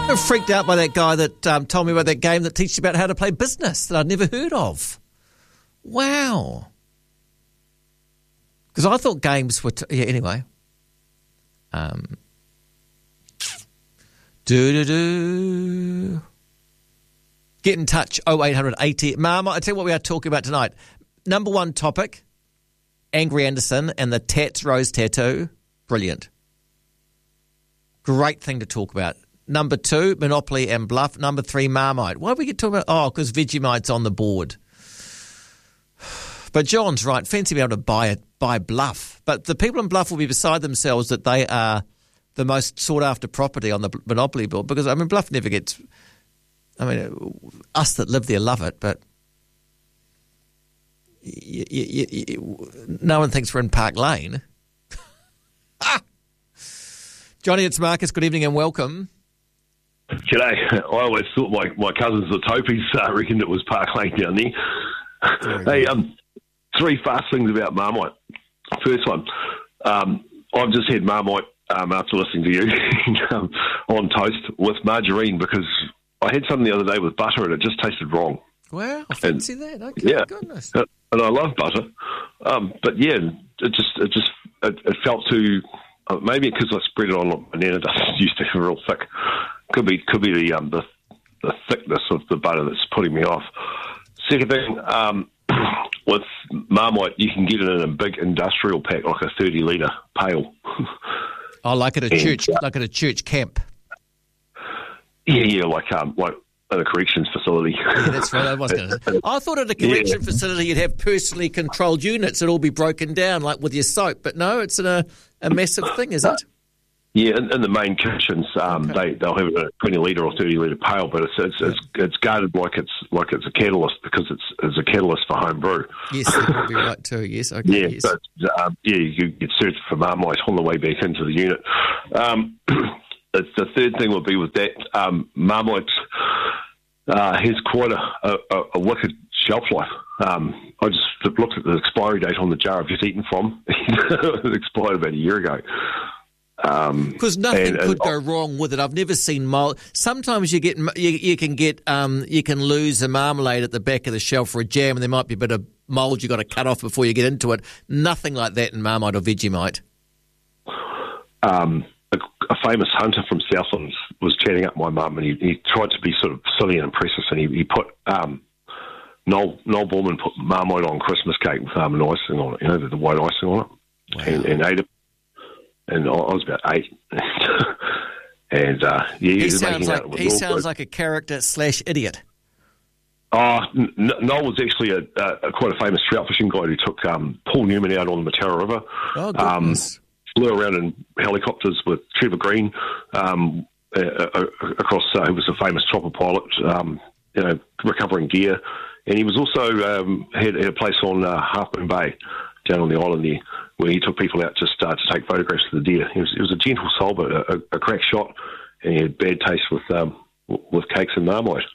I'm freaked out by that guy that told me about that game that teaches you about how to play business that I'd never heard of. Wow. Because I thought games were... anyway. Get in touch, 0800 80. Marmite, I tell you what we are talking about tonight. Number one topic, Angry Anderson and the Tats Rose tattoo. Brilliant. Great thing to talk about. Number two, Monopoly and Bluff. Number three, Marmite. Why do we get talking about... Oh, because Vegemite's on the board. But John's right. Fancy being able to buy Bluff. But the people in Bluff will be beside themselves that they are the most sought-after property on the Monopoly board. Because, I mean, Bluff never gets... I mean, us that live there love it, but no one thinks we're in Park Lane. Johnny, it's Marcus. Good evening and welcome. G'day. I always thought my cousins, the Topes, reckoned it was Park Lane down there. Hey, three fast things about Marmite. First one, I've just had Marmite after listening to you on toast with margarine because I had some the other day with butter and it just tasted wrong. Wow, I fancy that. Okay, yeah, goodness. And I love butter, but yeah, it felt too. Maybe because I spread it on banana dust, it used to be real thick. Could be the thickness of the butter that's putting me off. Second thing, with Marmite, you can get it in a big industrial pack, like a 30-litre pail. Oh, like at a church, like at a church camp. Yeah, like at a corrections facility. Yeah, that's right. I thought at a correction facility you'd have personally controlled units that'd all be broken down, like with your soap. But no, it's a massive thing, is it? Yeah, in the main kitchens, they'll have a 20-litre or 30-litre pail, but it's guarded like it's a catalyst because it's a catalyst for home brew. Yes, that would be right too. Yes, okay. Yeah, yes. But, you get searched for Marmite on the way back into the unit. The third thing would be with that, Marmite has quite a wicked shelf life. I just looked at the expiry date on the jar I've just eaten from. It expired about a year ago. Because nothing could go wrong with it. I've never seen mold. Sometimes you can lose a marmalade at the back of the shelf for a jam, and there might be a bit of mold you got to cut off before you get into it. Nothing like that in Marmite or Vegemite. A famous hunter from Southland was chatting up my mum, and he tried to be sort of silly and impressive, and he put Noel Borman put Marmite on Christmas cake with almond icing on it, the white icing on it, wow. and ate it. And I was about 8. And he sounds like a character / idiot. Noel was actually quite a famous trout fishing guide who took Paul Newman out on the Matara River. Oh, goodness. Flew around in helicopters with Trevor Green across. He was a famous chopper pilot, recovering gear, and he was also had a place on Half Moon Bay down on the island there, where he took people out just to take photographs of the deer. He was a gentle soul, but a crack shot, and he had bad taste with cakes and Marmite.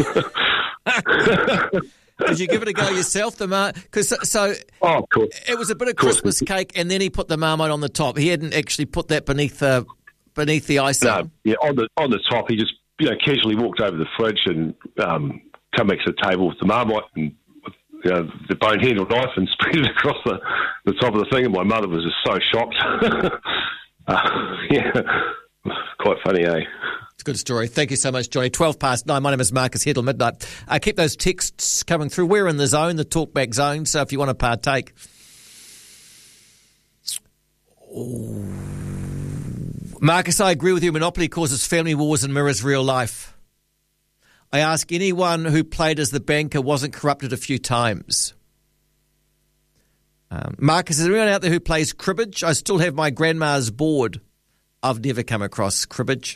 Did you give it a go yourself? Of course. It was a bit of Christmas cake, and then he put the Marmite on the top. He hadn't actually put that beneath the icing. No, yeah, on the top. He just casually walked over the fridge and come back to the table with the Marmite and the bone handled knife and spread it across the top of the thing. And my mother was just so shocked. Quite funny, eh? It's a good story. Thank you so much, Johnny. 9:12. My name is Marcus Heddle, Midnight. Keep those texts coming through. We're in the zone, the talkback zone, so if you want to partake. Ooh. Marcus, I agree with you. Monopoly causes family wars and mirrors real life. I ask anyone who played as the banker wasn't corrupted a few times. Marcus, is there anyone out there who plays cribbage? I still have my grandma's board. I've never come across cribbage.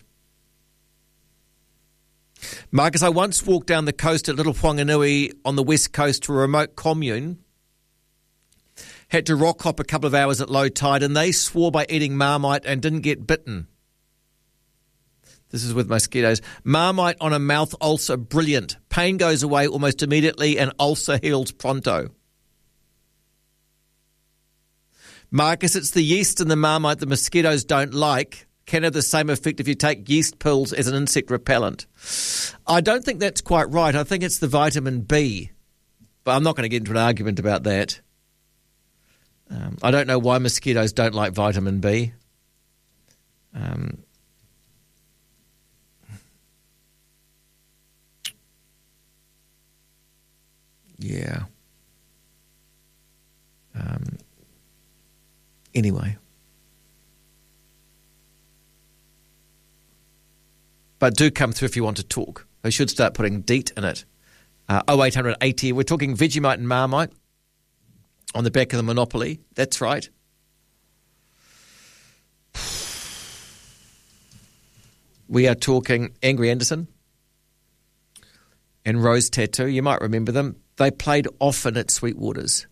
Marcus, I once walked down the coast at Little Whanganui on the west coast to a remote commune. Had to rock hop a couple of hours at low tide, and they swore by eating Marmite and didn't get bitten. This is with mosquitoes. Marmite on a mouth ulcer, brilliant. Pain goes away almost immediately and ulcer heals pronto. Marcus, it's the yeast in the Marmite the mosquitoes don't like. can have the same effect if you take yeast pills as an insect repellent. I don't think that's quite right. I think it's the vitamin B. But I'm not going to get into an argument about that. I don't know why mosquitoes don't like vitamin B. Yeah. Anyway. But do come through if you want to talk. I should start putting DEET in it. 0800 80. We're talking Vegemite and Marmite on the back of the monopoly. That's right. We are talking Angry Anderson and Rose Tattoo. You might remember them. They played often at Sweetwaters.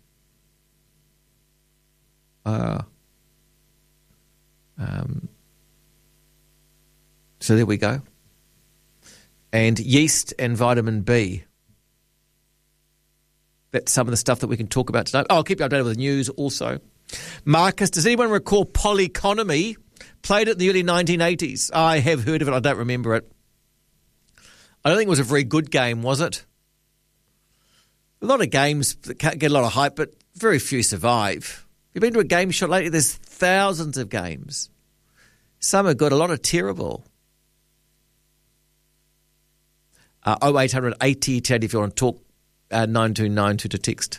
So there we go. And yeast and vitamin B. That's some of the stuff that we can talk about today. I'll keep you updated with the news also. Marcus, does anyone recall Polyconomy? Played it in the early 1980s. I have heard of it. I don't remember it. I don't think it was a very good game, was it? A lot of games that can't get a lot of hype, but very few survive. You've been to a game shop lately? There's thousands of games. Some are good, a lot are terrible. 0800 80 10 if you want to talk. 9292 to text.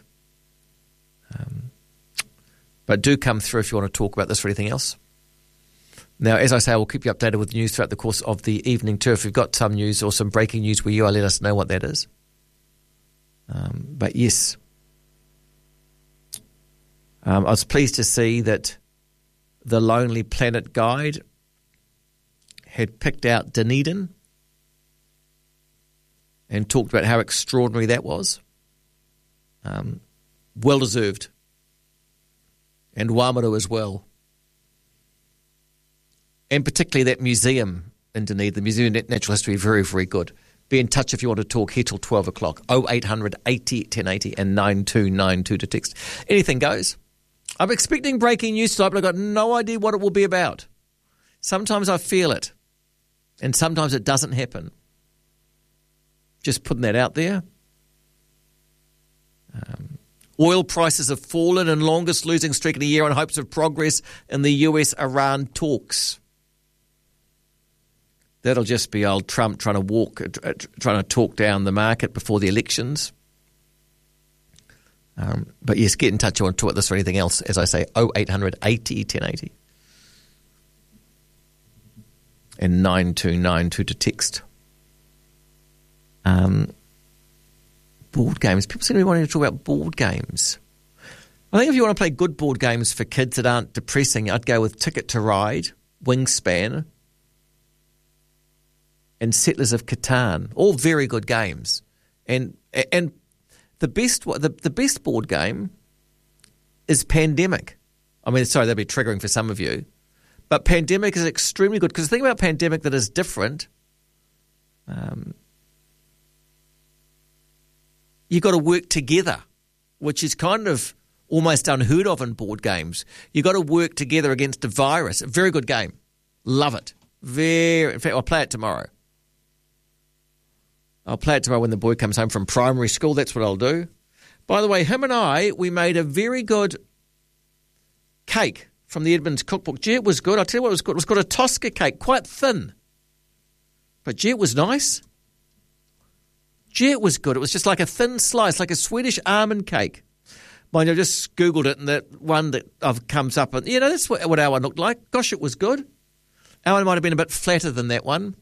But do come through if you want to talk about this or anything else. Now, as I say, we'll keep you updated with news throughout the course of the evening too. If you've got some news or some breaking news where you are, let us know what that is. But yes, I was pleased to see that the Lonely Planet Guide had picked out Dunedin and talked about how extraordinary that was. Well deserved. And Wāmaru as well. And particularly that museum in Dunedin, the Museum of Natural History, very, very good. Be in touch if you want to talk here till 12 o'clock. 0800 80 1080 and 9292 to text. Anything goes. I'm expecting breaking news tonight, but I've got no idea what it will be about. Sometimes I feel it, and sometimes it doesn't happen. Just putting that out there. Oil prices have fallen and longest losing streak in a year on hopes of progress in the US-Iran talks. That'll just be old Trump trying to talk down the market before the elections. But yes, get in touch if you want to talk about this or anything else. As I say, 0800 80 1080 and 9292 to text. Board games. People seem to be wanting to talk about board games. I think if you want to play good board games for kids that aren't depressing, I'd go with Ticket to Ride, Wingspan, and Settlers of Catan. All very good games. And the best board game is Pandemic. I mean, sorry, that'd be triggering for some of you. But Pandemic is extremely good because the thing about Pandemic that is different, you've got to work together, which is kind of almost unheard of in board games. You've got to work together against a virus. A very good game. Love it. In fact, I'll play it tomorrow. I'll play it tomorrow when the boy comes home from primary school. That's what I'll do. By the way, him and I, we made a very good cake from the Edmonds cookbook. Gee, it was good. I'll tell you what it was good. It was called a Tosca cake, quite thin. But gee, it was nice. Gee, it was good. It was just like a thin slice, like a Swedish almond cake. Mind you, I just Googled it, and that one that comes up, and that's what our one looked like. Gosh, it was good. Our one might have been a bit flatter than that one.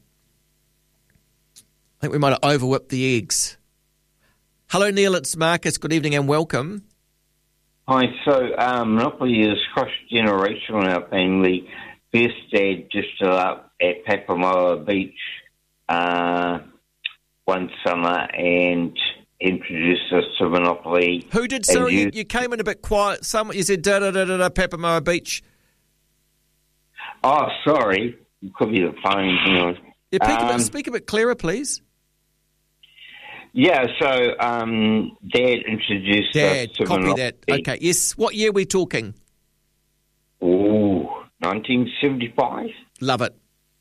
I think we might have overwhipped the eggs. Hello, Neil. It's Marcus. Good evening and welcome. Hi. So, Monopoly is cross-generational in our family. Best dad just stood up at Papamoa Beach one summer and introduced us to Monopoly. Who did? Sorry, you came in a bit quiet. You said da-da-da-da-da, Papamoa Beach. Oh, sorry. It could be the phone. Yeah, speak a bit clearer, please. Yeah, so Dad introduced us to copy Monopoly. that. Okay, yes. What year are we talking? Oh, 1975. Love it.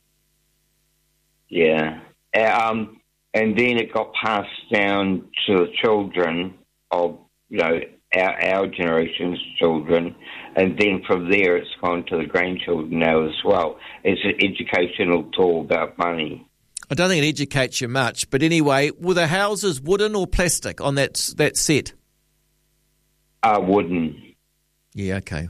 Yeah. And then it got passed down to the children of, our generation's children. And then from there, it's gone to the grandchildren now as well. It's an educational tool about money. I don't think it educates you much. But anyway, were the houses wooden or plastic on that set? Wooden. Yeah, okay.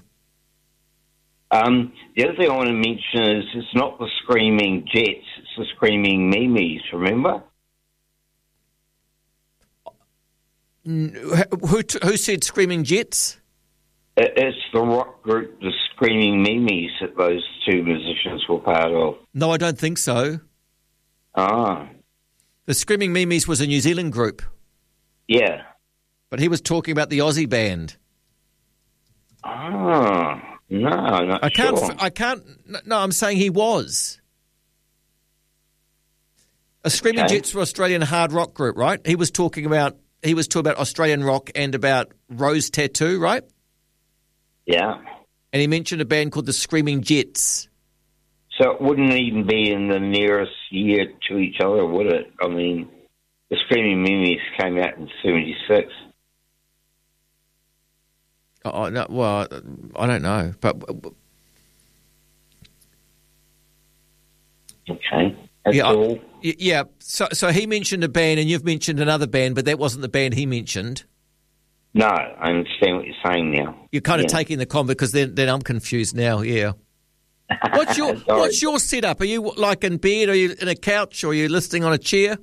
The other thing I want to mention is it's not the Screaming Jets, it's the Screaming Mimis, remember? Who said Screaming Jets? It's the rock group, the Screaming Mimis, that those two musicians were part of. No, I don't think so. Ah. The Screaming Mimis was a New Zealand group. Yeah. But he was talking about the Aussie band. Ah. No, not sure. No, I'm saying he was. A Screaming Jets were Australian hard rock group, right? He was talking about Australian rock and about Rose Tattoo, right? Yeah. And he mentioned a band called the Screaming Jets. So it wouldn't even be in the nearest year to each other, would it? I mean, the Screaming Mimis came out in 76. Oh, no, well, I don't know, but okay, that's all. Yeah. So he mentioned a band, and you've mentioned another band, but that wasn't the band he mentioned. No, I understand what you're saying now. You're kind of taking the con because then I'm confused now. Yeah. What's your setup? Are you like in bed? Are you in a couch? Or are you listening on a chair?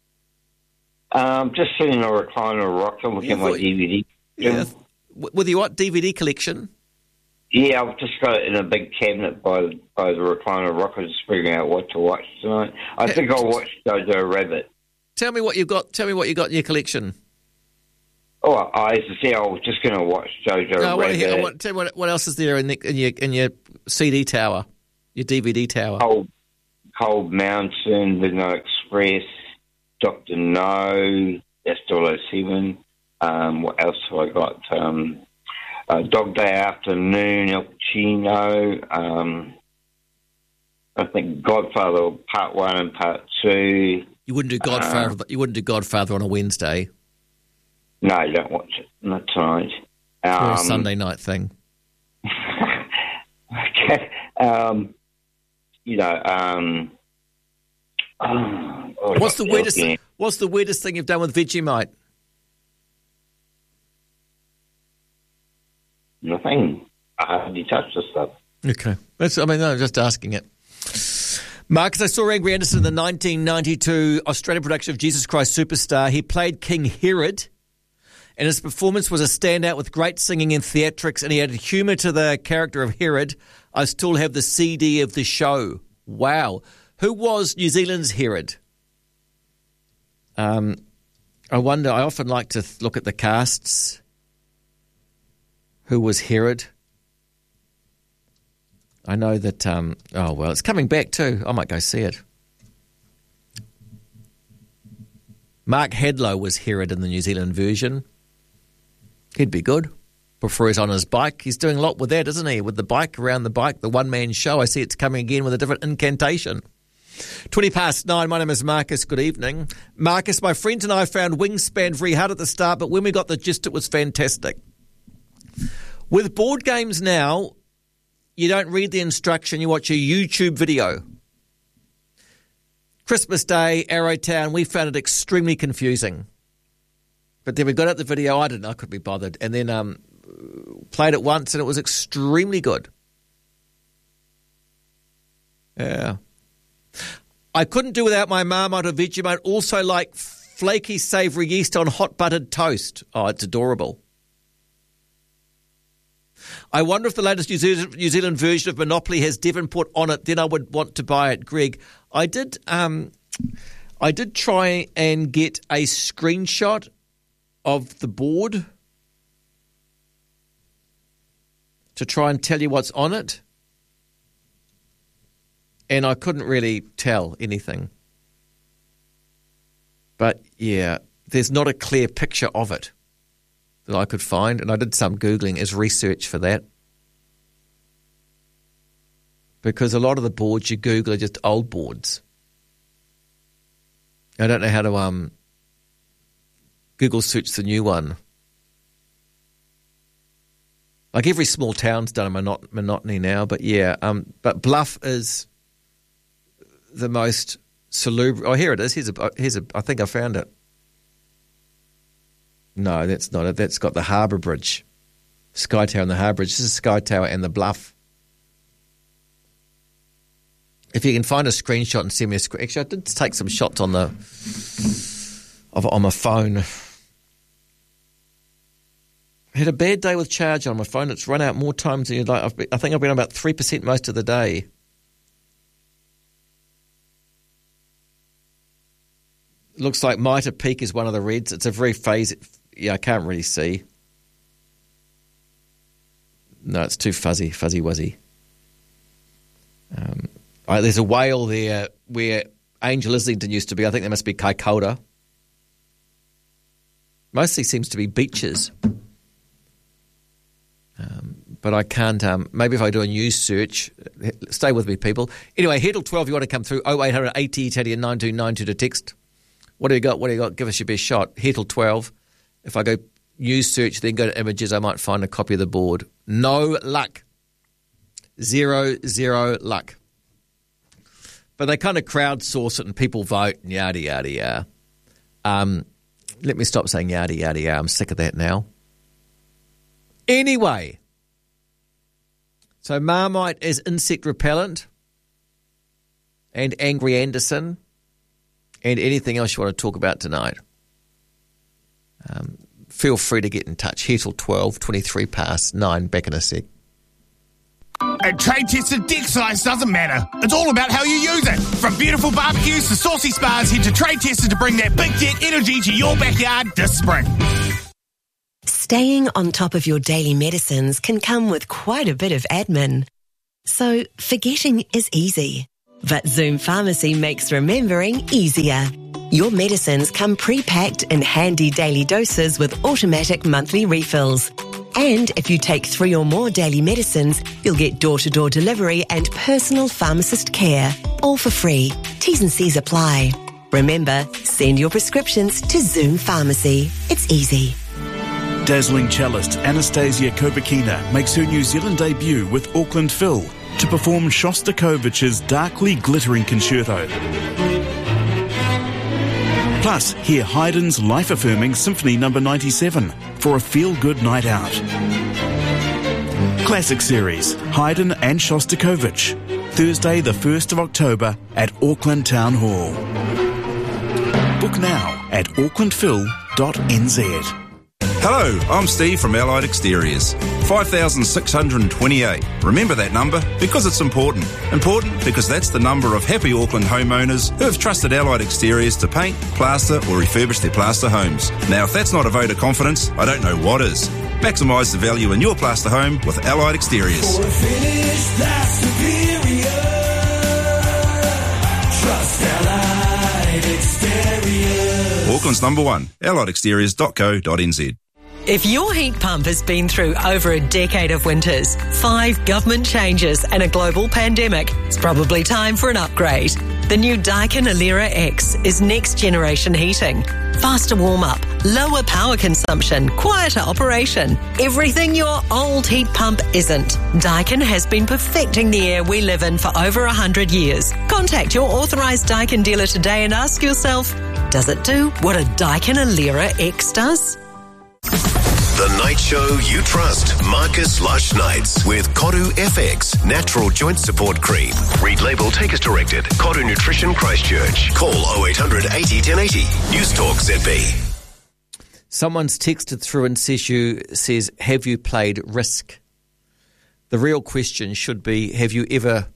Just sitting in a recliner rock and looking at my DVD. Yeah. With your what, DVD collection? Yeah, I've just got it in a big cabinet by the recliner rock. I'm just figuring out what to watch tonight. I think I'll watch Jojo Rabbit. Tell me what you've got. Tell me what you got in your collection. Oh, as I say, I was just going to watch Jojo Rabbit. Tell me what else is there in your CD tower, your DVD tower? Cold Mountain, Midnight Express, Dr. No, S007. What else have I got? Dog Day Afternoon, El Pacino. I think Godfather Part 1 and Part 2. You wouldn't do Godfather. You wouldn't do Godfather on a Wednesday. No, you don't watch it. Not tonight. Or a Sunday night thing. Okay. What's the weirdest thing you've done with Vegemite? Nothing. I hardly touch the stuff. Okay. I'm just asking it. Marcus, I saw Angry Anderson in the 1992 Australian production of Jesus Christ Superstar. He played King Herod, and his performance was a standout with great singing and theatrics, and he added humour to the character of Herod. I still have the CD of the show. Wow. Who was New Zealand's Herod? I wonder, I often like to look at the casts. Who was Herod? I know that, it's coming back too. I might go see it. Mark Hadlow was Herod in the New Zealand version. He'd be good. Before he's on his bike. He's doing a lot with that, isn't he? With the bike, around the bike, the one-man show. I see it's coming again with a different incantation. 9:20. My name is Marcus. Good evening. Marcus, my friends and I found Wingspan very hard at the start, but when we got the gist, it was fantastic. With board games now, you don't read the instruction, you watch a YouTube video. Christmas Day, Arrowtown, we found it extremely confusing. But then we got out the video, I couldn't be bothered, and then played it once and it was extremely good. Yeah. I couldn't do without my Marmite or Vegemite, also like flaky savoury yeast on hot buttered toast. Oh, it's adorable. I wonder if the latest New Zealand version of Monopoly has Devonport on it. Then I would want to buy it, Greg. I did try and get a screenshot of the board to try and tell you what's on it, and I couldn't really tell anything. But yeah, there's not a clear picture of it that I could find, and I did some Googling as research for that. because a lot of the boards you Google are just old boards. I don't know how to Google search the new one. Like every small town's done a monotony now, but yeah. But Bluff is the most salubrious. Oh, here it is. Here's a. I think I found it. No, that's not it. That's got the Harbour Bridge, Sky Tower and the Harbour Bridge. This is Sky Tower and the Bluff. If you can find a screenshot and send me a screen. Actually, I did take some shots on my phone. I had a bad day with charge on my phone. It's run out more times than you'd like. I think I've been on about 3% most of the day. It looks like Mitre Peak is one of the reds. It's a very phase. Yeah, I can't really see. No, it's too fuzzy wuzzy. There's a whale there where Angel Islington used to be. I think there must be Kaikoura. Mostly seems to be beaches. But I can't, maybe if I do a news search, stay with me, people. Anyway, Heddle 12, you want to come through, 0800 80 Italian 9292 to text. What do you got? Give us your best shot. Heddle 12. If I go news search, then go to images, I might find a copy of the board. No luck. Zero luck. But they kind of crowdsource it and people vote and yada, yada, yada. Let me stop saying yada, yada, yada. I'm sick of that now. Anyway, so Marmite is insect repellent and Angry Anderson and anything else you want to talk about tonight. Feel free to get in touch. Heddle 12, 23 past 9, back in a sec. At Trade Tested, deck size doesn't matter. It's all about how you use it. From beautiful barbecues to saucy spas, head to Trade Tested to bring that big deck energy to your backyard this spring. Staying on top of your daily medicines can come with quite a bit of admin. So forgetting is easy. But Zoom Pharmacy makes remembering easier. Your medicines come pre-packed in handy daily doses with automatic monthly refills. And if you take 3 or more daily medicines, you'll get door-to-door delivery and personal pharmacist care. All for free. T's and C's apply. Remember, send your prescriptions to Zoom Pharmacy. It's easy. Dazzling cellist Anastasia Kovakina makes her New Zealand debut with Auckland Phil to perform Shostakovich's darkly glittering concerto. Plus, hear Haydn's life-affirming Symphony No. 97 for a feel-good night out. Classic Series, Haydn and Shostakovich, Thursday the 1st of October at Auckland Town Hall. Book now at aucklandphil.nz. Hello, I'm Steve from Allied Exteriors. 5,628. Remember that number because it's important. Important because that's the number of happy Auckland homeowners who have trusted Allied Exteriors to paint, plaster or refurbish their plaster homes. Now, if that's not a vote of confidence, I don't know what is. Maximise the value in your plaster home with Allied Exteriors. For a finish that's superior, trust Allied Exteriors. Auckland's number one, alliedexteriors.co.nz. If your heat pump has been through over a decade of winters, 5 government changes and a global pandemic, it's probably time for an upgrade. The new Daikin Alera X is next generation heating. Faster warm-up, lower power consumption, quieter operation. Everything your old heat pump isn't. Daikin has been perfecting the air we live in for over 100 years. Contact your authorised Daikin dealer today and ask yourself, does it do what a Daikin Alera X does? The night show you trust. Marcus Lush Nights with Kodu FX Natural Joint Support Cream. Read label, take as directed. Kodu Nutrition Christchurch. Call 0800 80 1080. News Talk ZB. Someone's texted through and says, have you played Risk? The real question should be, have you ever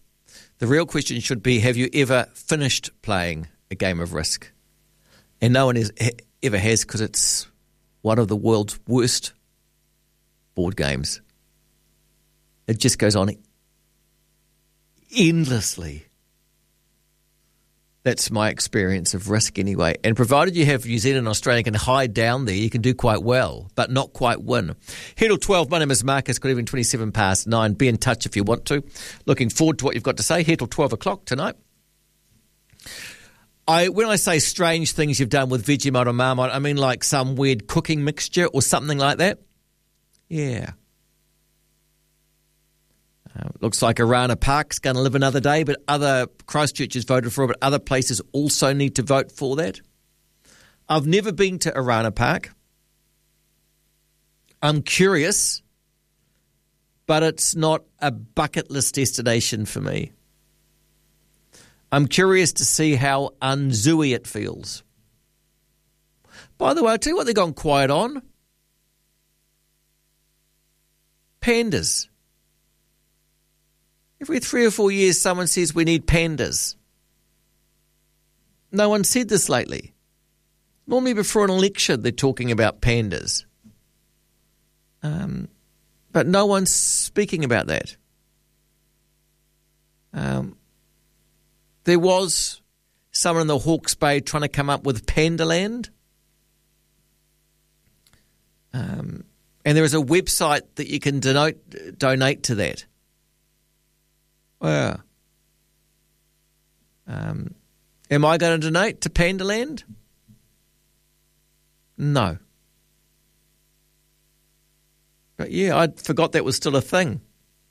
finished playing a game of Risk? And no one ever has, because it's one of the world's worst board games. It just goes on endlessly. That's my experience of risk anyway. And provided you have New Zealand and Australia can hide down there, you can do quite well, but not quite win. Headle 12, my name is Marcus. Good evening, 27 past 9. Be in touch if you want to. Looking forward to what you've got to say. Headle 12 o'clock tonight. When I say strange things you've done with Vegemite or Marmite, I mean like some weird cooking mixture or something like that. Yeah. Looks like Arana Park's going to live another day, but other Christchurch has voted for it, but other places also need to vote for that. I've never been to Arana Park. I'm curious, but it's not a bucket list destination for me. I'm curious to see how unzooey it feels. By the way, I'll tell you what they've gone quiet on. Pandas. Every 3 or 4 years, someone says we need pandas. No one said this lately. Normally before an election, they're talking about pandas. But no one's speaking about that. There was someone in the Hawke's Bay trying to come up with Pandaland. And there is a website that you can donate to that. Well, am I going to donate to Pandaland? No. But yeah, I forgot that was still a thing.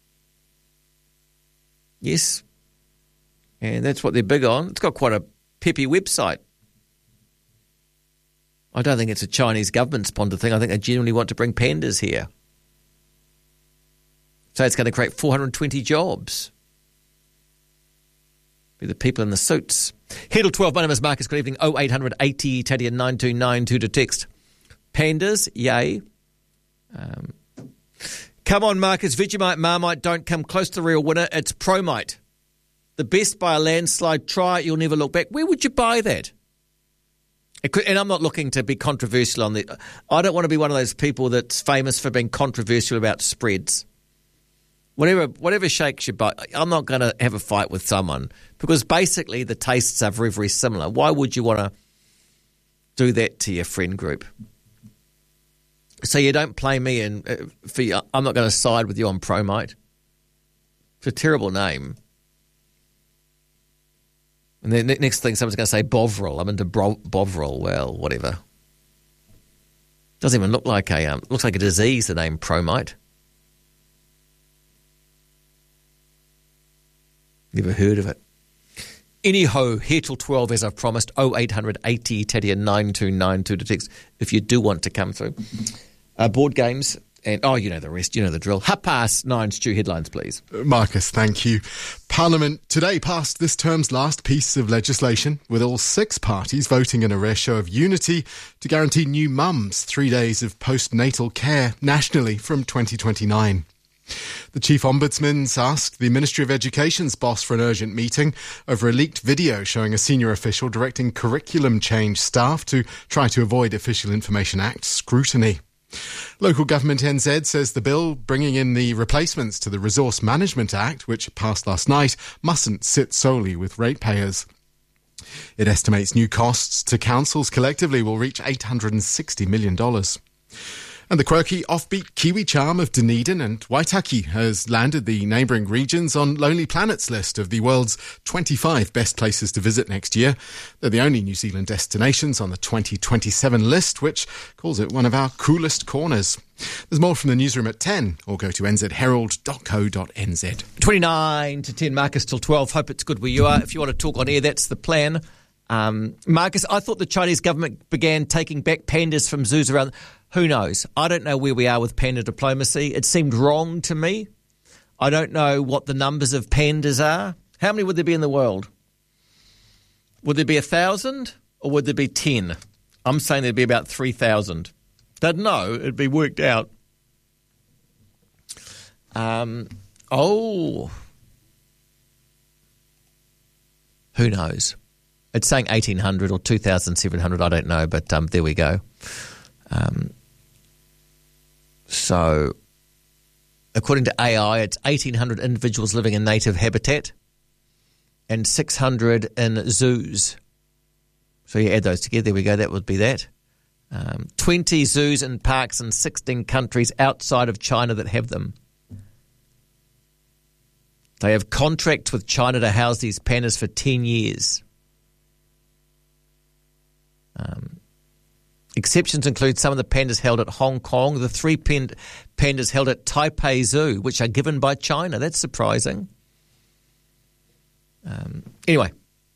Yes. And that's what they're big on. It's got quite a peppy website. I don't think it's a Chinese government-sponsored thing. I think they genuinely want to bring pandas here. So it's going to create 420 jobs. Be the people in the suits. Headle 12, my name is Marcus. Good evening. 0800 80 Taddy 9292 to text. Pandas, yay. Come on, Marcus. Vegemite, Marmite don't come close to the real winner. It's Promite. The best by a landslide. Try it, you'll never look back. Where would you buy that? And I'm not looking to be controversial on the... I don't want to be one of those people that's famous for being controversial about spreads. Whatever shakes your butt, I'm not going to have a fight with someone because basically the tastes are very, very similar. Why would you want to do that to your friend group? So you don't play me I'm not going to side with you on Promite. It's a terrible name. And then next thing someone's going to say Bovril. I'm into Bovril. Well, whatever. Doesn't even look like looks like a disease, the name Promite. Never heard of it. Anyhow, here till 12, as I've promised, 0800 80 Taddy 9292 to text if you do want to come through. Board games, and you know the rest, you know the drill. 9:30, Stu, headlines, please. Marcus, thank you. Parliament today passed this term's last piece of legislation, with all 6 parties voting in a rare show of unity to guarantee new mums 3 days of postnatal care nationally from 2029. The Chief Ombudsman's asked the Ministry of Education's boss for an urgent meeting over a leaked video showing a senior official directing curriculum change staff to try to avoid Official Information Act scrutiny. Local Government NZ says the bill bringing in the replacements to the Resource Management Act, which passed last night, mustn't sit solely with ratepayers. It estimates new costs to councils collectively will reach $860 million. And the quirky offbeat Kiwi charm of Dunedin and Waitaki has landed the neighbouring regions on Lonely Planet's list of the world's 25 best places to visit next year. They're the only New Zealand destinations on the 2027 list, which calls it one of our coolest corners. There's more from the newsroom at 10, or go to nzherald.co.nz. 29 to 10, Marcus, till 12. Hope it's good where you are. If you want to talk on air, that's the plan. Marcus, I thought the Chinese government began taking back pandas from zoos around... Who knows? I don't know where we are with panda diplomacy. It seemed wrong to me. I don't know what the numbers of pandas are. How many would there be in the world? Would there be 1,000 or would there be 10? I'm saying there'd be about 3,000. Don't know. It'd be worked out. Who knows? It's saying 1,800 or 2,700. I don't know, but there we go. So, according to AI, it's 1,800 individuals living in native habitat. and 600 in zoos. So you add those together, there we go, that would be that. 20 zoos and parks in 16 countries outside of China that have them. They have contracts with China to house these pandas for 10 years. Exceptions include some of the pandas held at Hong Kong, the 3 pandas held at Taipei Zoo, which are given by China. That's surprising. Anyway,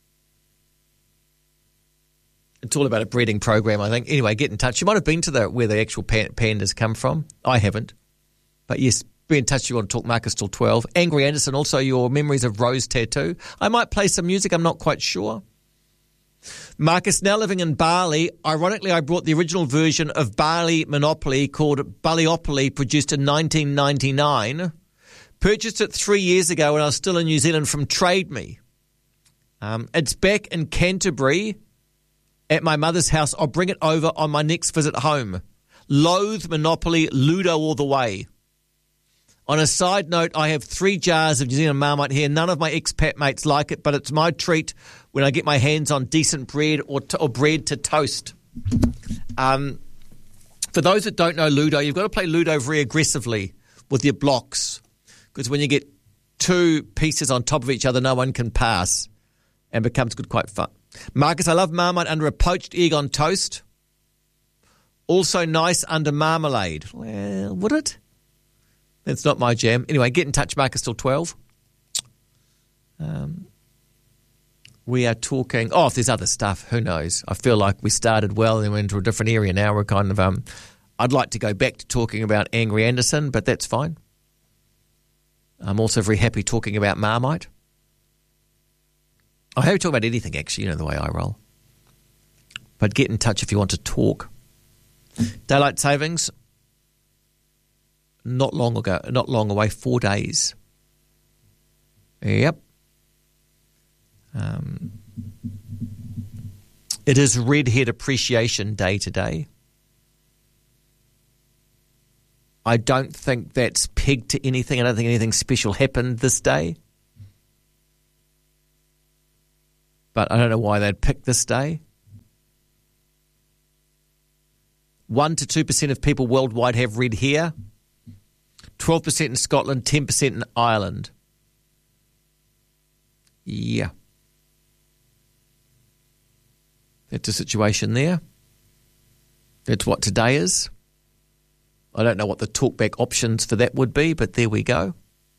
it's all about a breeding program, I think. Anyway, get in touch. You might have been to where the actual pandas come from. I haven't. But yes, be in touch if you want to talk Marcus till 12. Angry Anderson, also your memories of Rose Tattoo. I might play some music, I'm not quite sure. Marcus, now living in Bali. Ironically, I brought the original version of Bali Monopoly called Baliopoly, produced in 1999. Purchased it 3 years ago when I was still in New Zealand from Trade Me. It's back in Canterbury at my mother's house. I'll bring it over on my next visit home. Loathe Monopoly, Ludo all the way. On a side note, I have 3 jars of New Zealand Marmite here. None of my expat mates like it, but it's my treat when I get my hands on decent bread or bread to toast. For those that don't know Ludo, you've got to play Ludo very aggressively with your blocks, because when you get 2 pieces on top of each other, no one can pass, and becomes quite fun. Marcus, I love Marmite under a poached egg on toast. Also nice under marmalade. Well, would it? That's not my jam. Anyway, get in touch, Marcus, till 12. We are talking... Oh, if there's other stuff, who knows? I feel like we started well and went into a different area now. We're kind of... I'd like to go back to talking about Angry Anderson, but that's fine. I'm also very happy talking about Marmite. I'm happy to talk about anything, actually, you know the way I roll. But get in touch if you want to talk. Daylight savings... Not long away, 4 days. Yep. It is Redhead Appreciation Day today. I don't think that's pegged to anything. I don't think anything special happened this day. But I don't know why they'd pick this day. 1 to 2% of people worldwide have red hair. 12% in Scotland, 10% in Ireland. Yeah. That's the situation there. That's what today is. I don't know what the talkback options for that would be, but there we go.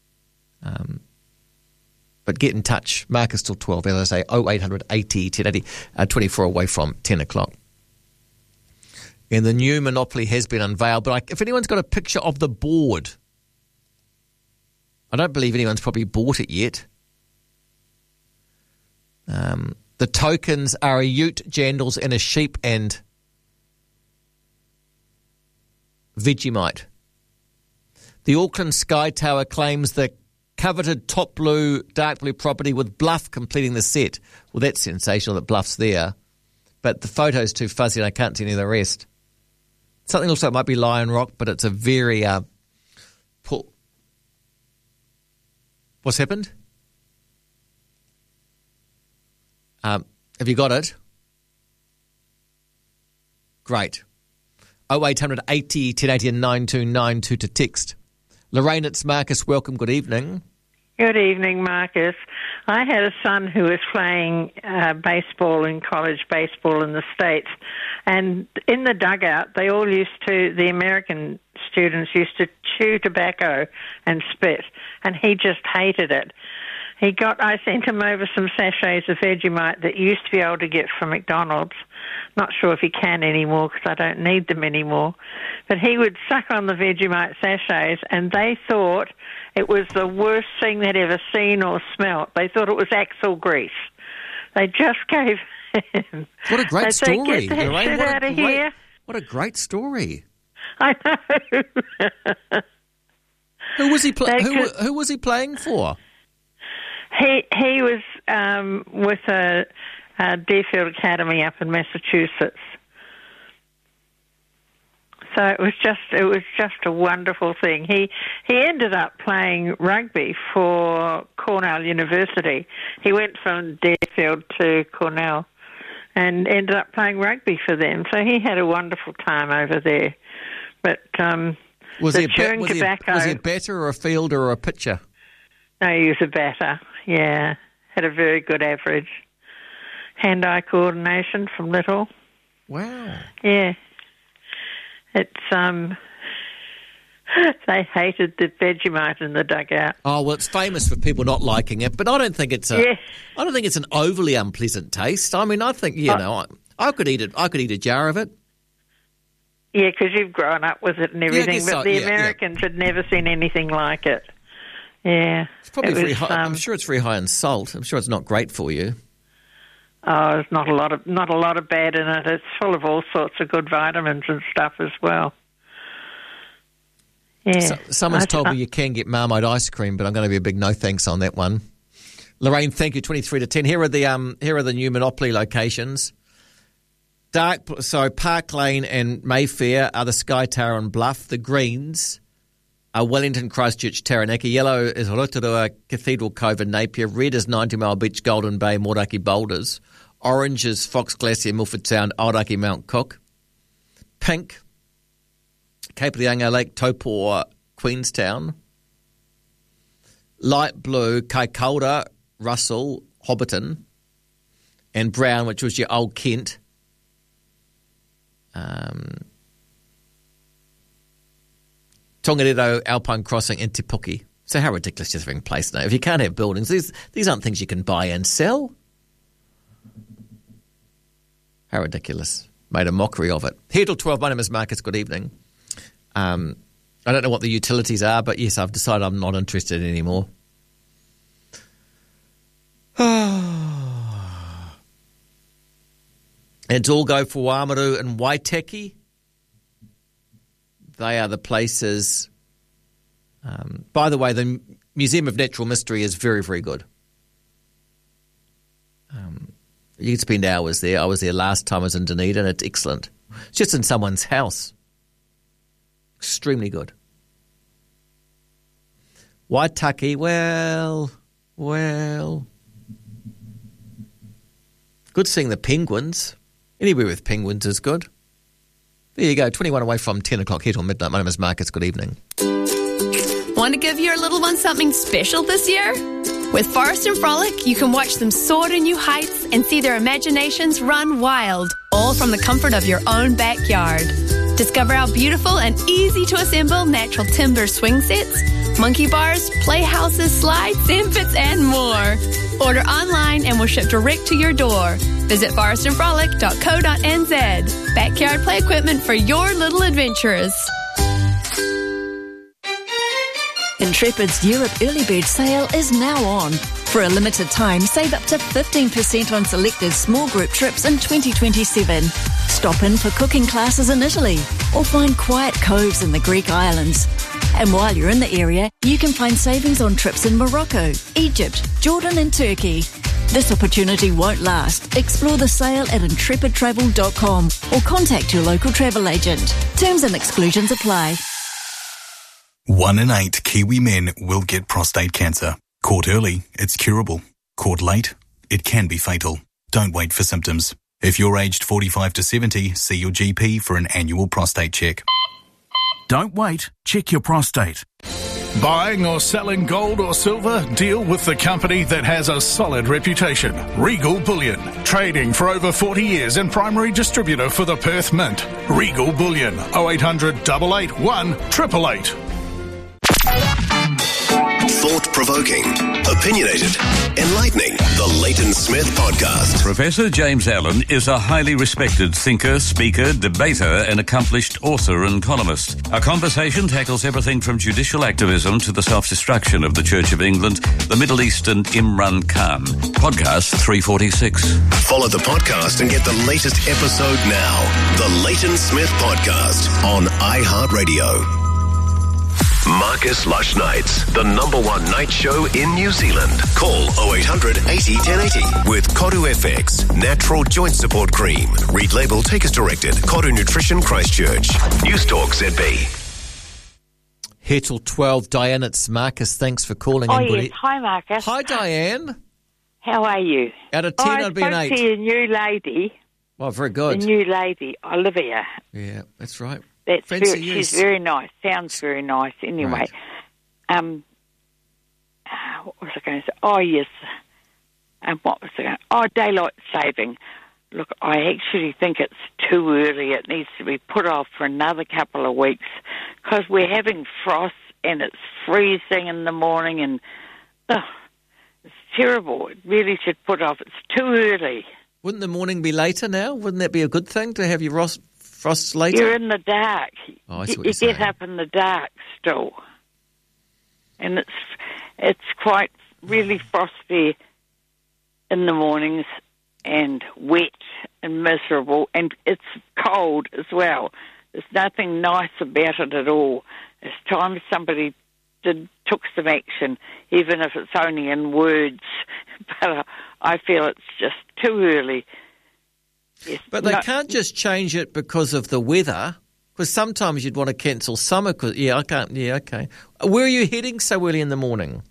But get in touch. Marcus till 12. As I say, 0800 80 1080, 24 away from 10 o'clock. And the new Monopoly has been unveiled. But if anyone's got a picture of the board... I don't believe anyone's probably bought it yet. The tokens are a ute, jandals, and a sheep and Vegemite. The Auckland Sky Tower claims the coveted top blue, dark blue property with Bluff completing the set. Well, that's sensational that Bluff's there. But the photo's too fuzzy and I can't see any of the rest. Something looks like it might be Lion Rock, but it's a very... What's happened? Have you got it? Great. 0800 80 1080 and 9292 to text. Lorraine, it's Marcus. Welcome. Good evening. Good evening, Marcus. I had a son who was playing baseball in college baseball in the States, and in the dugout, the American students used to chew tobacco and spit, and he just hated it. I sent him over some sachets of Vegemite that you used to be able to get from McDonald's. Not sure if he can anymore because I don't need them anymore. But he would suck on the Vegemite sachets, and they thought it was the worst thing they'd ever seen or smelt. They thought it was axle grease. They just gave him... What a great story. Get that shit out of here. What a great story. I know. Who was he playing for? He was with a Deerfield Academy up in Massachusetts. So it was just a wonderful thing. He ended up playing rugby for Cornell University. He went from Deerfield to Cornell and ended up playing rugby for them. So he had a wonderful time over there. But was he a batter or a fielder or a pitcher? No, he was a batter. Yeah, had a very good average. Hand-eye coordination from little. Wow. Yeah. It's they hated the Vegemite in the dugout. Oh well, it's famous for people not liking it, but I don't think it's I don't think it's an overly unpleasant taste. I mean, I think I could eat it. I could eat a jar of it. Yeah, because you've grown up with it and everything, but the Americans had never seen anything like it. Yeah, it's probably very high. I'm sure it's very high in salt. I'm sure it's not great for you. Oh, there's not a lot of bad in it. It's full of all sorts of good vitamins and stuff as well. Yeah. Someone's told me you can get Marmite ice cream, but I'm going to be a big no thanks on that one. Lorraine, thank you. 23 to 10. Here are the new Monopoly locations. Park Lane and Mayfair are the Sky Tower and Bluff. The greens are Wellington, Christchurch, Taranaki. Yellow is Rotorua, Cathedral Cove and Napier. Red is 90 Mile Beach, Golden Bay, Moeraki Boulders. Orange is Fox Glacier, Milford Sound, Aoraki, Mount Cook. Pink, Cape Reinga, Lake Taupo, Queenstown. Light blue, Kaikoura, Russell, Hobbiton. And brown, which was your old Kent. Tongariro, Alpine Crossing and Te Puke. So how ridiculous just having place now. If you can't have buildings, these aren't things you can buy and sell. How ridiculous. Made a mockery of it. Here till 12, my name is Marcus, good evening. I don't know what the utilities are, but yes, I've decided I'm not interested anymore. And all go for Wāmaru and Waitaki. They are the places. By the way, the Museum of Natural Mystery is very, very good. You can spend hours there. I was there last time I was in Dunedin, and it's excellent. It's just in someone's house. Extremely good. Waitaki, well. Good seeing the penguins. Anywhere with penguins is good. There you go, 21 away from 10 o'clock here till midnight. My name is Marcus. Good evening. Want to give your little one something special this year? With Forest and Frolic, you can watch them soar to new heights and see their imaginations run wild, all from the comfort of your own backyard. Discover our beautiful and easy-to-assemble natural timber swing sets, monkey bars, playhouses, slides, sand pits, and more. Order online and we'll ship direct to your door. Visit forestandfrolic.co.nz. Backyard play equipment for your little adventurers. Intrepid's Europe Early Bird Sale is now on. For a limited time, save up to 15% on selected small group trips in 2027. Stop in for cooking classes in Italy or find quiet coves in the Greek islands. And while you're in the area, you can find savings on trips in Morocco, Egypt, Jordan and Turkey. This opportunity won't last. Explore the sale at intrepidtravel.com or contact your local travel agent. Terms and exclusions apply. 1 in 8 Kiwi men will get prostate cancer. Caught early, it's curable. Caught late, it can be fatal. Don't wait for symptoms. If you're aged 45 to 70, see your GP for an annual prostate check. Don't wait. Check your prostate. Buying or selling gold or silver? Deal with the company that has a solid reputation. Regal Bullion. Trading for over 40 years and primary distributor for the Perth Mint. Regal Bullion. 0800 881 888. Thought-provoking, opinionated, enlightening. The Leighton Smith Podcast. Professor James Allen is a highly respected thinker, speaker, debater, and accomplished author and columnist. Our conversation tackles everything from judicial activism to the self-destruction of the Church of England, the Middle East, and Imran Khan. Podcast 346. Follow the podcast and get the latest episode now. The Leighton Smith Podcast on iHeartRadio. Marcus Lush Nights, the #1 night show in New Zealand. Call 0800 80 1080 with Kodu FX, natural joint support cream. Read label, take as directed. Kodu Nutrition Christchurch. News Talk ZB. Here till 12. Diane, it's Marcus. Thanks for calling in, buddy. Yes. Hi, Marcus. Hi, Diane. How are you? Out of 10, I'd be an 8. I spoke to your new lady. Oh, very good. The new lady, Olivia. Yeah, that's right. She's very nice. Sounds very nice. Anyway, right. What was I going to say? Oh, yes. What was I going to... Oh, daylight saving. Look, I actually think it's too early. It needs to be put off for another couple of weeks because we're having frost and it's freezing in the morning and it's terrible. It really should put off. It's too early. Wouldn't the morning be later now? Wouldn't that be a good thing to have your frosts later? You're in the dark. Oh, I see what you you're saying. get up in the dark still. And it's quite really frosty in the mornings and wet and miserable, and it's cold as well. There's nothing nice about it at all. It's time somebody took some action, even if it's only in words. But I feel it's just too early. Yes, but they can't just change it because of the weather, because sometimes you'd want to cancel summer. I can't. Yeah, okay. Where are you heading so early in the morning?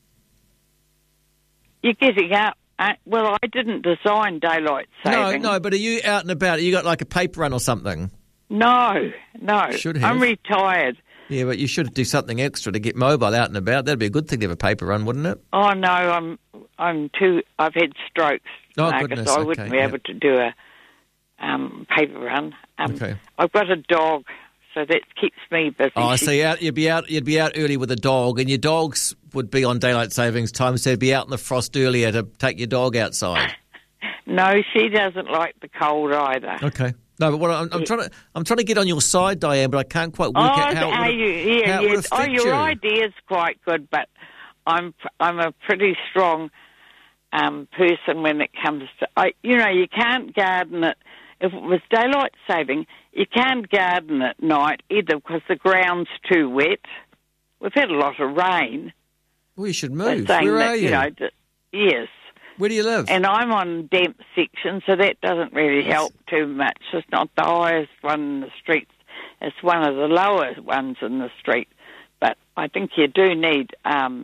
You're getting up. Well, I didn't design daylight saving. No, but are you out and about? You got like a paper run or something? No. Should have. I'm retired. Yeah, but you should do something extra to get mobile out and about. That'd be a good thing to have a paper run, wouldn't it? Oh no, I've had strokes. Oh, Marcus, goodness, I wouldn't be able to do a paper run. Okay. I've got a dog, so that keeps me busy. Oh, so you'd be out early with a dog, and your dogs would be on daylight savings time, so you'd be out in the frost earlier to take your dog outside. No, she doesn't like the cold either. Okay. No, but what I'm trying to get on your side, Diane, but I can't quite work out how it would affect your you. idea's quite good, but I'm a pretty strong person when it comes to you can't garden it. If it was daylight saving, you can't garden at night either because the ground's too wet. We've had a lot of rain. Well, you should move. Where are you? Yes. Where do you live? And I'm on damp section, so that doesn't really help too much. It's not the highest one in the street. It's one of the lowest ones in the street. But I think you do need... I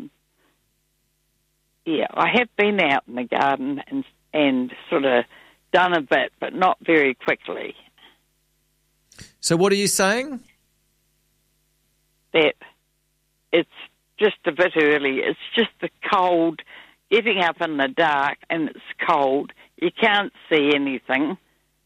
have been out in the garden and sort of done a bit, but not very quickly. So what are you saying? That it's just a bit early. It's just the cold... Getting up in the dark and it's cold, you can't see anything.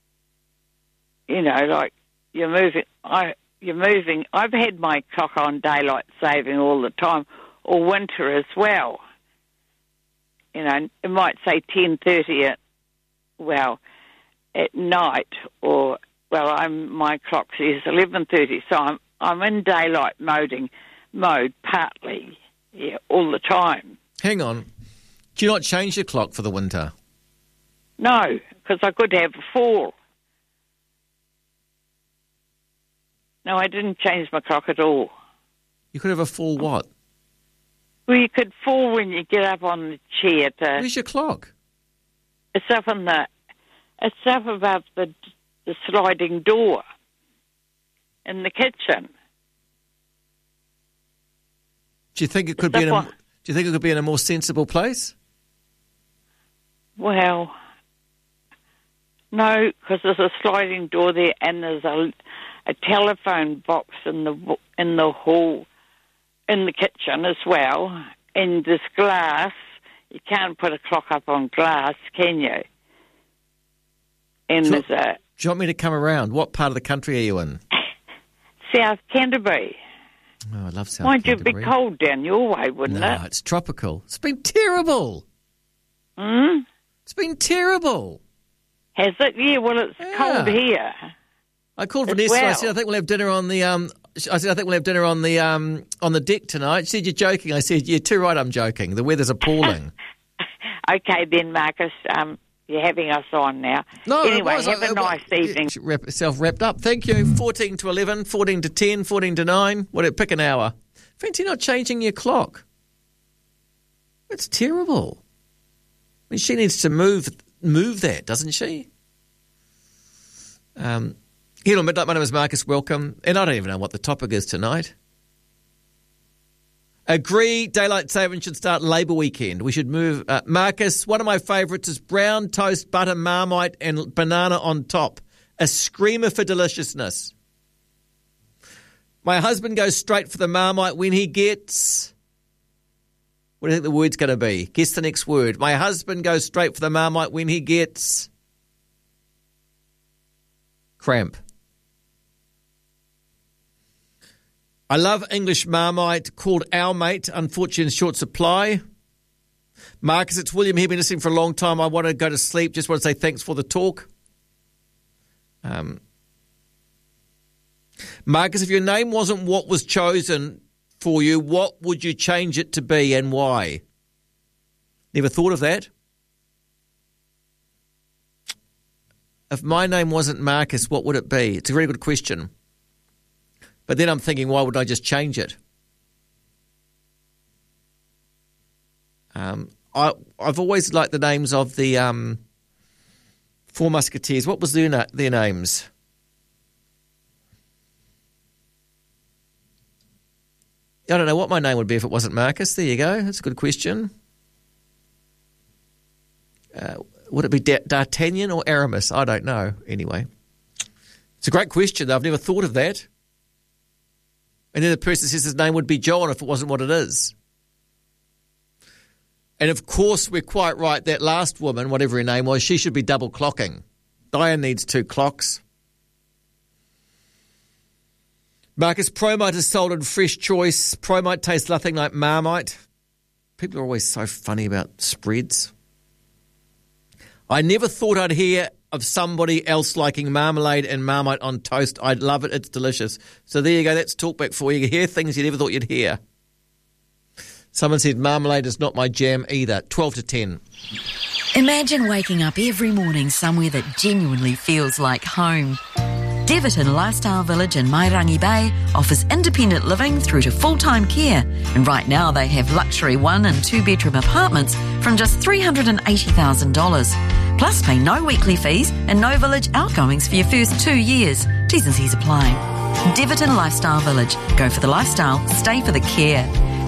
Like you're moving. I've had my clock on daylight saving all the time, or winter as well. It might say 10:30 at night, or my clock says 11:30, so I'm in daylight mode partly, all the time. Hang on. Do you not change your clock for the winter? No, because I could have a fall. No, I didn't change my clock at all. You could have a fall what? Well, you could fall when you get up on the chair. Where's your clock? It's up above the sliding door in the kitchen. Do you think it could be in a more sensible place? Well, no, because there's a sliding door there, and there's a telephone box in the hall, in the kitchen as well, and there's glass. You can't put a clock up on glass, can you? And do you want me to come around? What part of the country are you in? South Canterbury. Oh, I love South Mind you, Canterbury. it'd be cold down your way, wouldn't it? No, it's tropical. It's been terrible. It's been terrible. Has it? Yeah, well, it's cold here. I called Vanessa. I said, I think we'll have dinner on the on the deck tonight. She said, you're joking. I said, you're too right, I'm joking. The weather's appalling. Okay then, Marcus. You're having us on now. No, anyway, have a nice evening. Self-wrapped up. Thank you. 14 to 11, 14 to 10, 14 to 9. Pick an hour. Fancy not changing your clock. It's terrible. I mean, she needs to move that, doesn't she? Hello, Midnight. My name is Marcus. Welcome. And I don't even know what the topic is tonight. Agree, daylight saving should start Labour weekend. We should move. Marcus, one of my favourites is brown toast, butter, Marmite and banana on top. A screamer for deliciousness. My husband goes straight for the Marmite when he gets... What do you think the word's going to be? Guess the next word. My husband goes straight for the Marmite when he gets... cramp. I love English Marmite called Our Mate, unfortunately in short supply. Marcus, it's William here, been listening for a long time. I want to go to sleep. Just want to say thanks for the talk. Marcus, if your name wasn't what was chosen for you, what would you change it to be and why? Never thought of that. If my name wasn't Marcus, what would it be? It's a very good question. But then I'm thinking, why would I just change it? I've always liked the names of the Four Musketeers. What was their names? I don't know what my name would be if it wasn't Marcus. There you go. That's a good question. Would it be D'Artagnan or Aramis? I don't know. Anyway. It's a great question, though. I've never thought of that. And then the person says his name would be John if it wasn't what it is. And, of course, we're quite right. That last woman, whatever her name was, she should be double clocking. Diane needs 2 clocks. Marcus, Promite is sold in Fresh Choice. Promite tastes nothing like Marmite. People are always so funny about spreads. I never thought I'd hear of somebody else liking marmalade and Marmite on toast. I love it. It's delicious. So there you go. That's talkback for you. You hear things you never thought you'd hear. Someone said marmalade is not my jam either. 12 to 10. Imagine waking up every morning somewhere that genuinely feels like home. Deverton Lifestyle Village in Mairangi Bay offers independent living through to full-time care. And right now they have luxury 1- and 2-bedroom apartments from just $380,000. Plus pay no weekly fees and no village outgoings for your first 2 years. T's and C's apply. Deverton Lifestyle Village. Go for the lifestyle, stay for the care.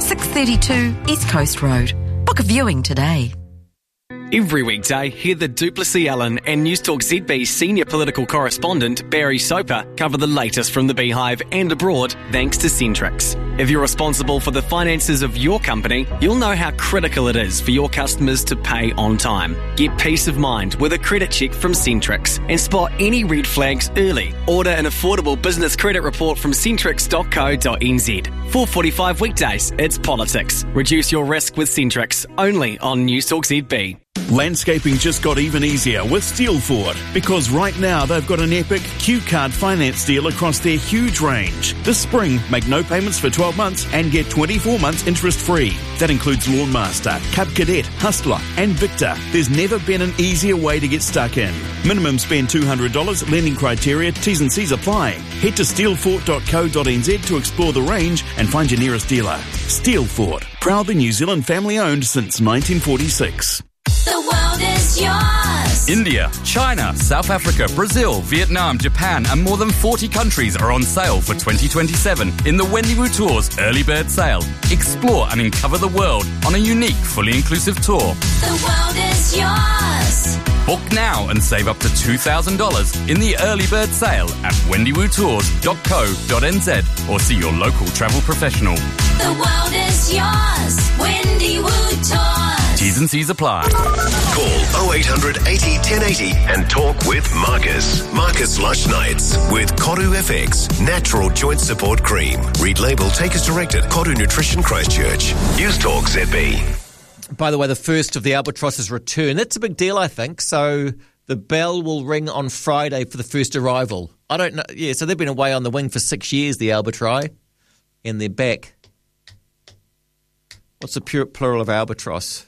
632 East Coast Road. Book a viewing today. Every weekday, hear the Duplessis Allen and News Talk ZB senior political correspondent Barry Soper cover the latest from the Beehive and abroad thanks to Centrix. If you're responsible for the finances of your company, you'll know how critical it is for your customers to pay on time. Get peace of mind with a credit check from Centrix and spot any red flags early. Order an affordable business credit report from centrix.co.nz. 4:45 weekdays, it's politics. Reduce your risk with Centrix, only on News Talk ZB. Landscaping just got even easier with Steelford because right now they've got an epic Q-Card finance deal across their huge range. This spring, make no payments for 12 months and get 24 months interest-free. That includes Lawnmaster, Cub Cadet, Hustler and Victor. There's never been an easier way to get stuck in. Minimum spend $200, lending criteria, T's and C's apply. Head to steelfort.co.nz to explore the range and find your nearest dealer. Steelfort, proudly New Zealand family-owned since 1946. The world is yours. India, China, South Africa, Brazil, Vietnam, Japan, and more than 40 countries are on sale for 2027 in the Wendy Wu Tours Early Bird Sale. Explore and uncover the world on a unique, fully inclusive tour. The world is yours. Book now and save up to $2,000 in the Early Bird Sale at wendywotours.co.nz or see your local travel professional. The world is yours. Wendy Wu Tours. T's and C's apply. Call 0800 80 1080 and talk with Marcus. Marcus Lush Nights with Koru FX Natural Joint Support Cream. Read label, take as directed. Koru Nutrition Christchurch. News Talk ZB. By the way, the first of the Albatross's return. That's a big deal, I think. So the bell will ring on Friday for the first arrival. I don't know. Yeah, so they've been away on the wing for 6 years, the Albatri, and they're back. What's the plural of albatross?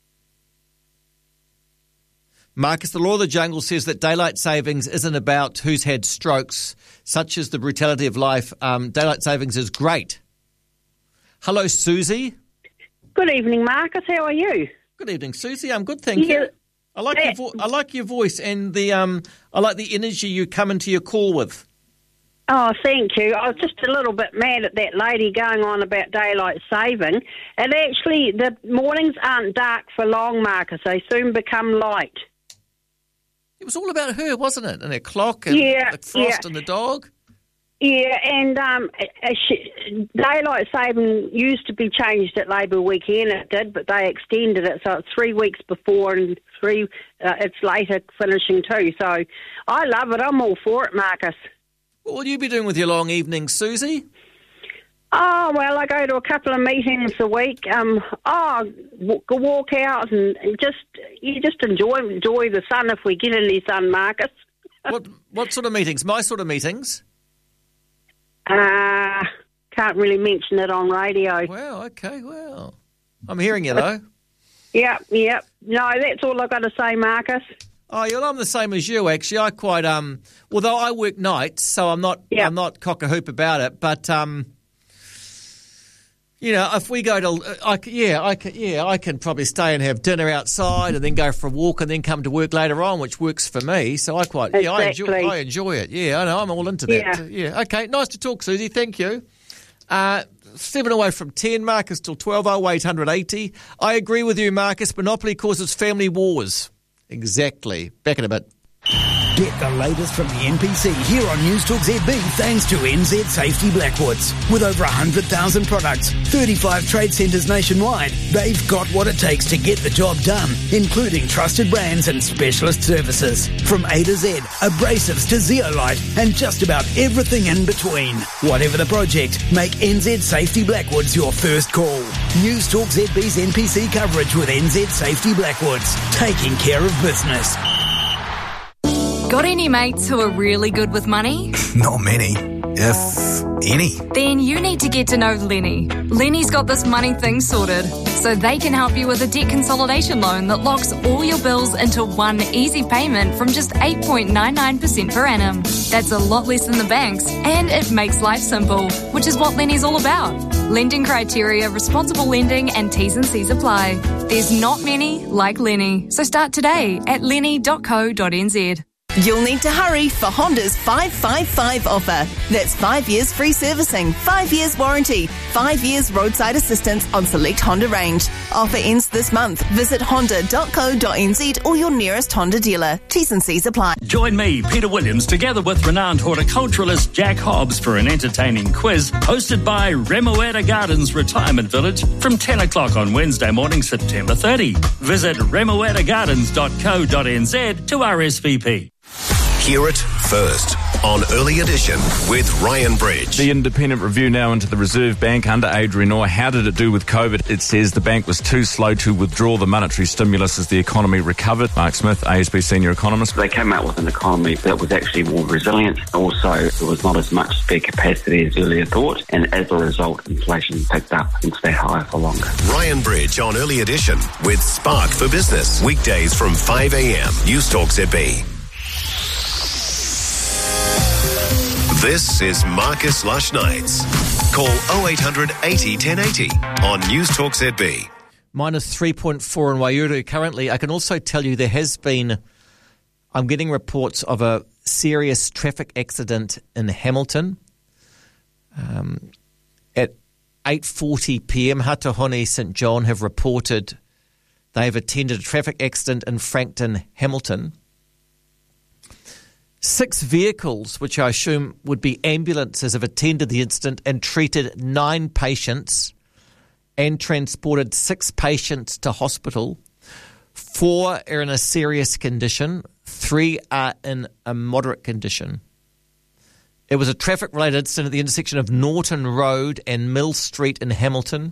Marcus, the law of the jungle says that daylight savings isn't about who's had strokes, such as the brutality of life. Daylight savings is great. Hello, Susie. Good evening, Marcus. How are you? Good evening, Susie. I'm good, thank you. I like your voice and I like the energy you come into your call with. Oh, thank you. I was just a little bit mad at that lady going on about daylight saving. And actually, the mornings aren't dark for long, Marcus. They soon become light. It was all about her, wasn't it? And her clock and the frost and the dog. Yeah, and daylight saving used to be changed at Labour weekend. It did, but they extended it, so it's 3 weeks before and it's later finishing too. So I love it. I'm all for it, Marcus. What will you be doing with your long evenings, Susie? Oh, well, I go to a couple of meetings a week. Walk out and just enjoy the sun if we get any sun, Marcus. What sort of meetings? My sort of meetings? Can't really mention it on radio. Well, okay, well. I'm hearing you, though. Yep. No, that's all I've got to say, Marcus. Oh, yeah, I'm the same as you, actually. I quite, although I work nights, so I'm not cock-a-hoop about it, but, if we go to, I can probably stay and have dinner outside and then go for a walk and then come to work later on, which works for me. So I quite, exactly. I enjoy it. Yeah, I know, I'm all into that. Yeah. Okay, nice to talk, Susie. Thank you. 7 away from 10, Marcus till 12, 0800 80. I agree with you, Marcus. Monopoly causes family wars. Exactly. Back in a bit. Get the latest from the NPC here on News Talk ZB thanks to NZ Safety Blackwoods. With over 100,000 products, 35 trade centres nationwide, they've got what it takes to get the job done, including trusted brands and specialist services. From A to Z, abrasives to zeolite, and just about everything in between. Whatever the project, make NZ Safety Blackwoods your first call. News Talk ZB's NPC coverage with NZ Safety Blackwoods, taking care of business. Got any mates who are really good with money? Not many, if any. Then you need to get to know Lenny. Lenny's got this money thing sorted, so they can help you with a debt consolidation loan that locks all your bills into one easy payment from just 8.99% per annum. That's a lot less than the banks, and it makes life simple, which is what Lenny's all about. Lending criteria, responsible lending, and T's and C's apply. There's not many like Lenny, so start today at lenny.co.nz. You'll need to hurry for Honda's 555 offer. That's 5 years free servicing, 5 years warranty, 5 years roadside assistance on select Honda range. Offer ends this month. Visit honda.co.nz or your nearest Honda dealer. T's and C's apply. Join me, Peter Williams, together with renowned horticulturalist Jack Hobbs for an entertaining quiz hosted by Remuera Gardens Retirement Village from 10 o'clock on Wednesday morning, September 30. Visit remueragardens.co.nz to RSVP. Hear it first on Early Edition with Ryan Bridge. The independent review now into the Reserve Bank under Adrian Orr. How did it do with COVID? It says the bank was too slow to withdraw the monetary stimulus as the economy recovered. Mark Smith, ASB senior economist. They came out with an economy that was actually more resilient. Also, there was not as much spare capacity as earlier thought, and as a result, inflation picked up and stayed higher for longer. Ryan Bridge on Early Edition with Spark for Business. Weekdays from 5 a.m. News Talk ZB. This is Marcus Lush Nights. Call 0800 80 1080 on News Talk ZB. Minus 3.4 in Waiouru currently. I can also tell you there has been, I'm getting reports of a serious traffic accident in Hamilton. At 8:40 p.m, Hatahone St John have reported they have attended a traffic accident in Frankton, Hamilton. 6 vehicles, which I assume would be ambulances, have attended the incident and treated 9 patients and transported 6 patients to hospital. 4 are in a serious condition. 3 are in a moderate condition. It was a traffic-related incident at the intersection of Norton Road and Mill Street in Hamilton.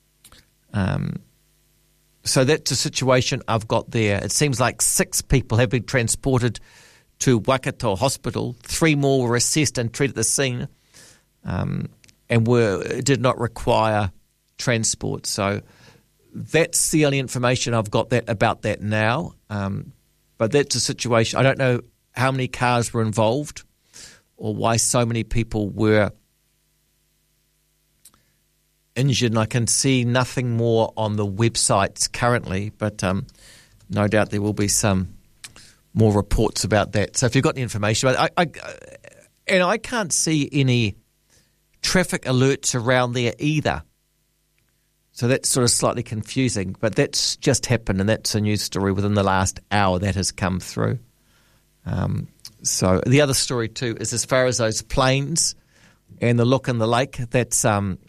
So that's a situation I've got there. It seems like 6 people have been transported to Waikato Hospital. 3 more were assessed and treated at the scene and did not require transport. So that's the only information I've got about that now. But that's a situation. I don't know how many cars were involved or why so many people were injured, and I can see nothing more on the websites currently, but no doubt there will be some more reports about that. So if you've got any information about it, I can't see any traffic alerts around there either. So that's sort of slightly confusing, but that's just happened, and that's a news story within the last hour that has come through. So the other story too is as far as those planes and the look in the lake, that's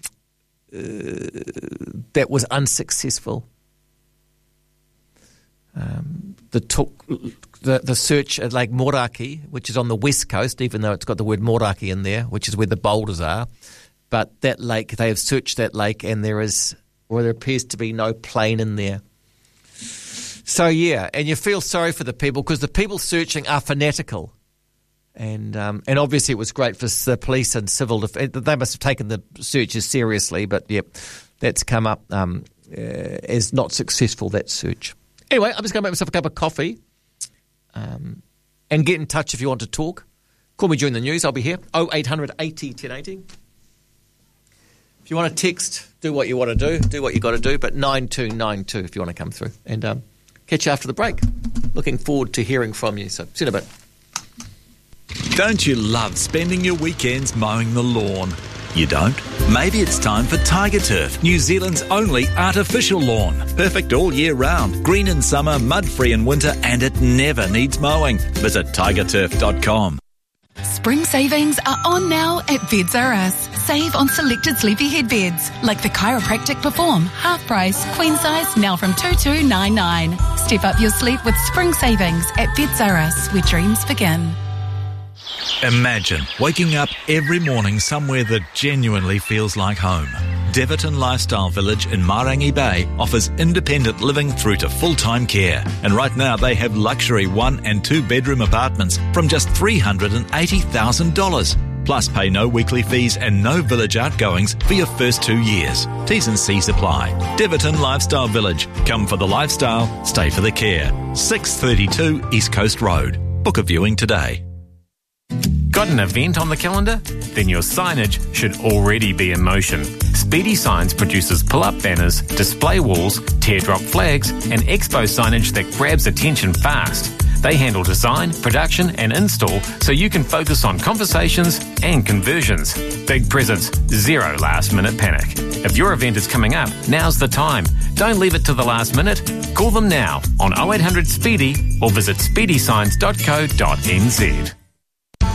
that was unsuccessful. The search at Lake Moraki, which is on the west coast, even though it's got the word Moraki in there, which is where the boulders are, but that lake, they have searched that lake, and there appears to be no plane in there. So yeah, and you feel sorry for the people because the people searching are fanatical, and obviously it was great for the police and civil defence. They must have taken the searches seriously, but yep, that's come up as not successful, that search. Anyway, I'm just going to make myself a cup of coffee and get in touch if you want to talk. Call me during the news. I'll be here. 0800 80 1080. If you want to text, do what you want to do what you got to do, but 9292 if you want to come through. And catch you after the break. Looking forward to hearing from you. So see you in a bit. Don't you love spending your weekends mowing the lawn? You don't? Maybe it's time for Tiger Turf, New Zealand's only artificial lawn. Perfect all year round, green in summer, mud-free in winter, and it never needs mowing. Visit tigerturf.com. Spring savings are on now at Beds R Us. Save on selected sleepy head beds, like the Chiropractic Perform, half price, queen size, now from $2,299. Step up your sleep with spring savings at Beds R Us, where dreams begin. Imagine waking up every morning somewhere that genuinely feels like home. Deverton Lifestyle Village in Marangi Bay offers independent living through to full-time care. And right now they have luxury 1 and 2 bedroom apartments from just $380,000. Plus pay no weekly fees and no village outgoings for your first 2 years. T's and C's apply. Deverton Lifestyle Village. Come for the lifestyle, stay for the care. 632 East Coast Road. Book a viewing today. Got an event on the calendar? Then your signage should already be in motion. Speedy Signs produces pull-up banners, display walls, teardrop flags, and expo signage that grabs attention fast. They handle design, production, and install so you can focus on conversations and conversions. Big presents, zero last-minute panic. If your event is coming up, now's the time. Don't leave it to the last minute. Call them now on 0800 Speedy or visit speedysigns.co.nz.